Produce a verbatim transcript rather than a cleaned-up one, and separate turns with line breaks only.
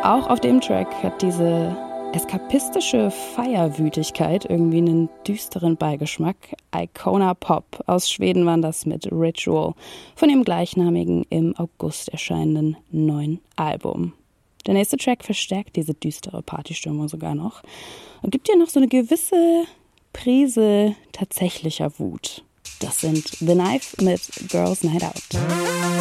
Auch auf dem Track hat diese eskapistische Feierwütigkeit irgendwie einen düsteren Beigeschmack. Icona Pop aus Schweden waren das mit Ritual von ihrem gleichnamigen im August erscheinenden neuen Album. Der nächste Track verstärkt diese düstere Partystimmung sogar noch und gibt dir noch so eine gewisse Prise tatsächlicher Wut. Das sind The Knife mit Girls Night Out.